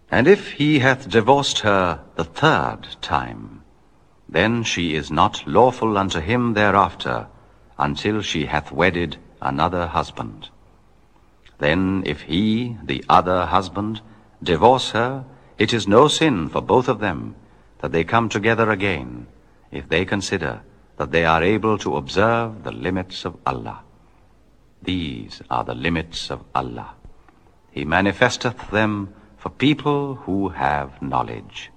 And if he hath divorced her the third time, then she is not lawful unto him thereafter, until she hath wedded another husband. Then if he, the other husband, divorce her, it is no sin for both of them that they come together again, if they consider that they are able to observe the limits of Allah. These are the limits of Allah. He manifesteth them for people who have knowledge.